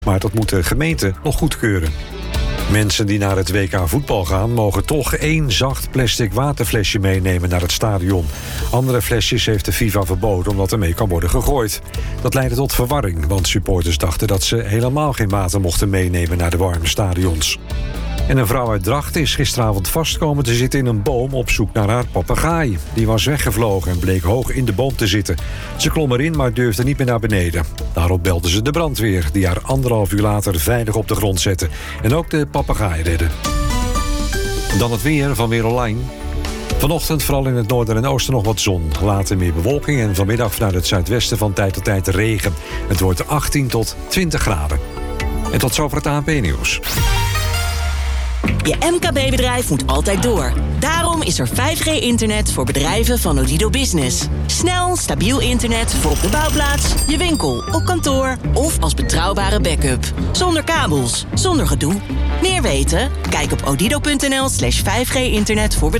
Maar dat moet de gemeente nog goedkeuren. Mensen die naar het WK voetbal gaan mogen toch 1 zacht plastic waterflesje meenemen naar het stadion. Andere flesjes heeft de FIFA verboden omdat ermee kan worden gegooid. Dat leidde tot verwarring, want supporters dachten dat ze helemaal geen water mochten meenemen naar de warme stadions. En een vrouw uit Drachten is gisteravond vast komen te zitten in een boom op zoek naar haar papegaai. Die was weggevlogen en bleek hoog in de boom te zitten. Ze klom erin, maar durfde niet meer naar beneden. Daarop belde ze de brandweer, die haar 1,5 uur later veilig op de grond zette. En ook de papegaai redde. Dan het weer van Weer Online. Vanochtend vooral in het noorden en oosten nog wat zon. Later meer bewolking en vanmiddag vanuit het zuidwesten van tijd tot tijd regen. Het wordt 18 tot 20 graden. En tot zover het ANP-nieuws. Je MKB-bedrijf moet altijd door. Daarom is er 5G-internet voor bedrijven van Odido Business. Snel, stabiel internet voor op de bouwplaats, je winkel, op kantoor of als betrouwbare backup. Zonder kabels, zonder gedoe. Meer weten? Kijk op odido.nl/5G-internet voor bedrijven.